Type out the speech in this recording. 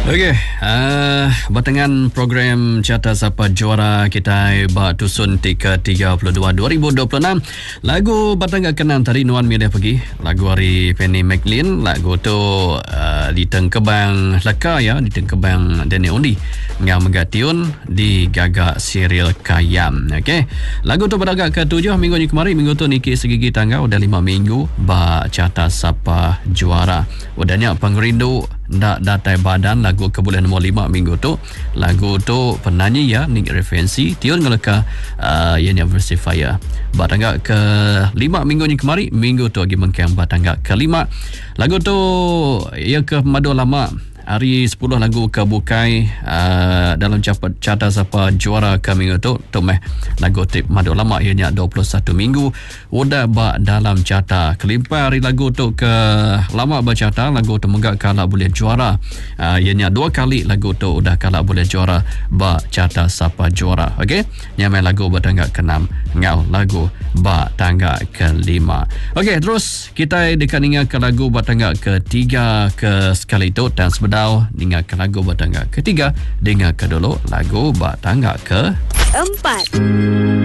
Okey, batangan program Carta Siapa Juara kita Tusun Tika 32 2026. Lagu batang kenang tadi Nuan Media pergi. Lagu hari Penny McLean. Lagu tu di Tengkebang Leka ya, di Tengkebang Daniel Undi. Ngau megatiun di Gagak Serial Kayam. Okey. Lagu tu pada ke-7 minggu ni kemarin. Minggu tu Niki segigi tangga udah 5 minggu ba Carta Siapa Juara. Udahnya pengerindu ndak datai badan lagu kebulan nombor 5 minggu tu. Lagu tu penyanyi ya Nick referensi tiun ngelaka ianya versifier. Batangga ke 5 minggu ni kemari, minggu tu lagi mengkang batangga ke 5. Lagu tu ia ke madu lama. Hari 10 lagu ke bukai dalam Carta Siapa Juara ke minggu tu meh lagu tip madu lama ianya 21 minggu udah ba dalam carta kelimpa hari lagu tu ke lama bercarta lagu tu menggak kalah boleh juara ianya 2 kali lagu tu udah kalah boleh juara ba Carta Siapa Juara. Okey, nyamai lagu bertangga ke-6 ngau lagu ba tangga ke-5. Okey, terus kita dekat ingat ke lagu bertangga ke-3 ke sekali tu dan dengar ke lagu batangga ke-3, dengar ke dulu lagu batangga ke-4.